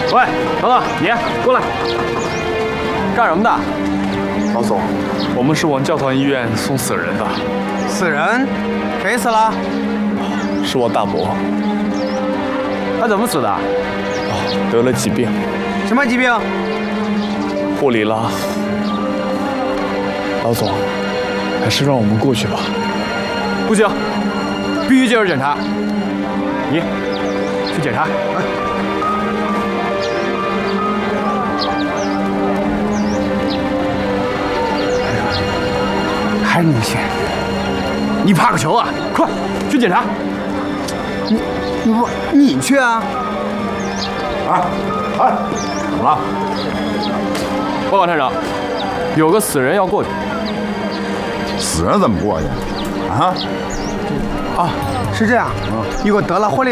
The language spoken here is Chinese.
喂，等等，你过来，干什么的？ 老总， 我们是往教团医院送死人的， 死人？谁死了？ 是我大伯， 他怎么死的？ 得了疾病， 什么疾病？ 护理了。老总，还是让我们过去吧。 不行，必须接受检查。你去检查。 还是你先。 你怕个球啊！快去检查。 你去啊！ 怎么了？报告探长，有个死人要过去。 死人怎么过去？啊？ 哦，是这样，一个得了活力